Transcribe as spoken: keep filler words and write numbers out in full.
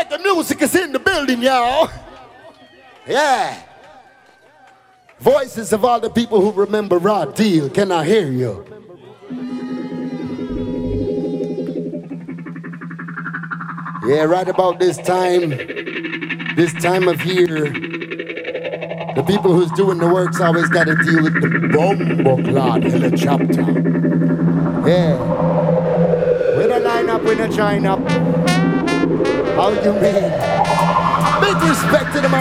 Reggae music is in the building, y'all. Yeah. Voices of all the people who remember Raw Deal. Can I hear you? Yeah, right about this time, this time of year, the people who's doing the work's always got to deal with the bombo clot helicopter. Yeah. We don't line up, we don't join up. How you mean? Big respect to the man.